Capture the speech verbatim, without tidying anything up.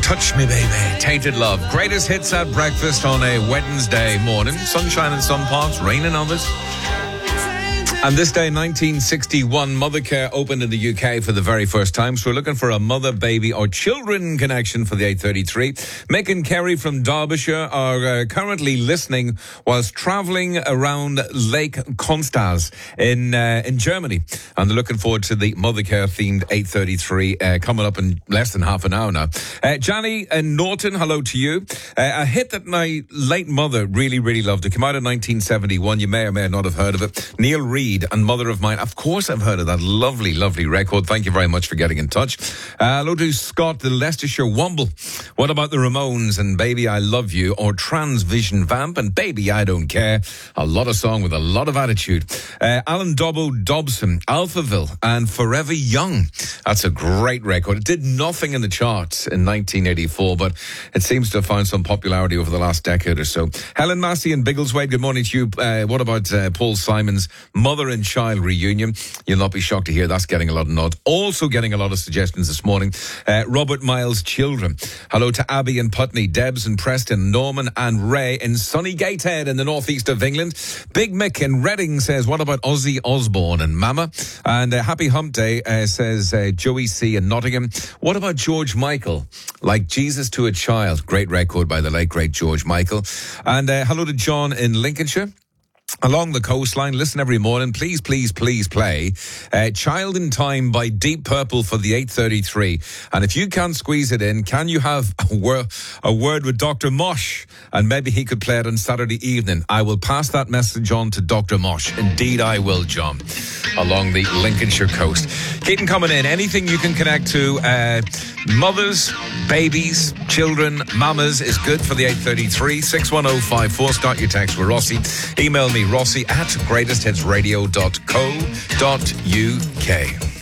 Touch Me Baby, Tainted Love. Greatest hits at breakfast on a Wednesday morning. Sunshine in some parts, rain in others. And this day, nineteen sixty-one, Mothercare opened in the U K for the very first time. So we're looking for a mother, baby or children connection for the eight thirty-three. Mick and Kerry from Derbyshire are uh, currently listening whilst travelling around Lake Constance in uh, in Germany. And they're looking forward to the Mothercare themed eight thirty-three uh, coming up in less than half an hour now. Uh, Johnny and Norton, hello to you. Uh, a hit that my late mother really, really loved. It came out in nineteen seventy-one. You may or may not have heard of it. Neil Reid and Mother of Mine. Of course I've heard of that lovely, lovely record. Thank you very much for getting in touch. Uh, hello to Scott, the Leicestershire Womble. What about the Ramones and Baby I Love You, or Transvision Vamp and Baby I Don't Care? A lot of song with a lot of attitude. Uh, Alan Dobbo Dobson, Alphaville and Forever Young. That's a great record. It did nothing in the charts in nineteen eighty-four, but it seems to have found some popularity over the last decade or so. Helen Massey and Biggleswade, good morning to you. Uh, what about uh, Paul Simon's Mother and Child reunion? You'll not be shocked to hear that's getting a lot of nods. Also getting a lot of suggestions this morning. Uh, Robert Miles' Children. Hello to Abby and Putney, Debs and Preston, Norman and Ray in sunny Gateshead in the northeast of England. Big Mick in Reading says, what about Ozzy Osbourne and Mama? And uh, Happy Hump Day uh, says uh, Joey C. in Nottingham. What about George Michael? Like Jesus to a Child. Great record by the late, great George Michael. And uh, hello to John in Lincolnshire. Along the coastline, listen every morning. Please, please, please play uh, Child in Time by Deep Purple for the eight thirty-three. And if you can't squeeze it in, can you have a, wor- a word with Doctor Mosh? And maybe he could play it on Saturday evening. I will pass that message on to Doctor Mosh. Indeed I will, John. Along the Lincolnshire coast. Keep them coming in. Anything you can connect to. Uh, mothers, babies, children, mamas is good for the eight thirty-three. six one oh five four. Start your text with Rossi. Email me, Rossi at greatest hits radio dot co dot uk.